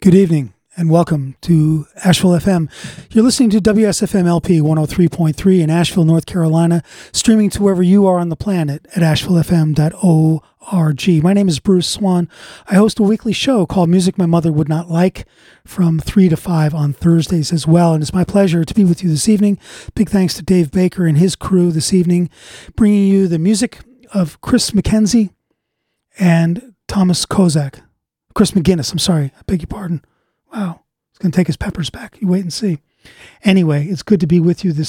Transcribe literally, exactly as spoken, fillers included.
Good evening and welcome to Asheville F M. You're listening to W S F M L P one oh three point three in Asheville, North Carolina, streaming to wherever you are on the planet at asheville f m dot org. My name is Bruce Swan. I host a weekly show called Music My Mother Would Not Like from three to five on Thursdays as well. And it's my pleasure to be with you this evening. Big thanks to Dave Baker and his crew this evening, bringing you the music of Chris McKenzie and Thomas Kozak. Chris McGinnis, I'm sorry. I beg your pardon. Wow. He's going to take his peppers back. You wait and see. Anyway, it's good to be with you this